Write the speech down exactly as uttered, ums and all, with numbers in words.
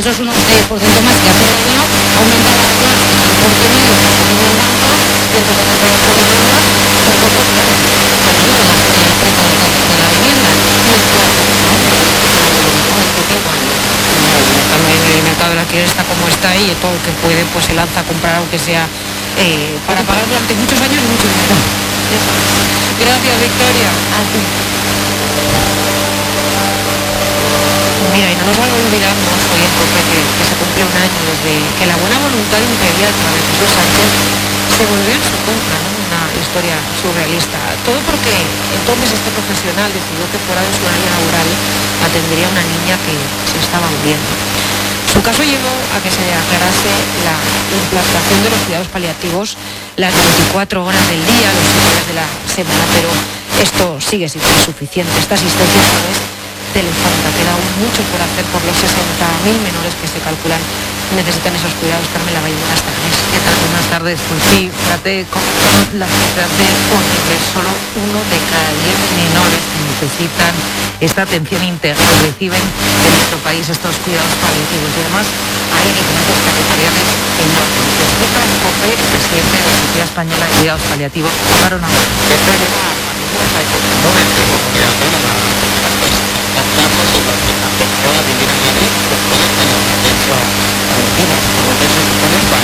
eso es un seis por ciento más que hace un año, aumenta la ayuda al importe medio que tiene el banco, ciento setenta y ocho mil euros, por poco que se ayuda el precio de la vivienda. No es fácil, ¿no? También el mercado del alquiler está como está y todo el que puede pues se lanza a comprar aunque sea eh, para pagar durante muchos años y mucho dinero. Gracias, Victoria. A ti. Mira, y no nos olvidamos hoy en COPE que, que se cumple un año desde que la buena voluntad imperial de Jesús Sánchez se volvió en su contra, ¿no? Una historia surrealista. Todo porque entonces este profesional decidió que fuera de su área laboral atendería a una niña que se estaba muriendo. Su caso llevó a que se aclarase la implantación de los cuidados paliativos las veinticuatro horas del día, los siete días de la semana, pero esto sigue sin ser suficiente. Esta asistencia no es telefónica, queda aún mucho por hacer por los sesenta mil menores que se calculan necesitan esos cuidados. Carmen Lavalle, buenas tardes. ¿Qué tal? Buenas tardes. Pues sí, fíjate cómo son las cifras de horrible. Solo uno de cada diez menores que necesitan esta atención integral reciben en nuestro país estos cuidados paliativos. Y además hay diferencias territoriales enormes. Explica en COPE el presidente de la Sociedad Española de Cuidados Paliativos, Álvaro Navarro. Esto lleva a familias a economía de comunidad autónoma. Tratamos de que la persona vivir en Madrid que puede tener derecho a retiros, por lo que se supone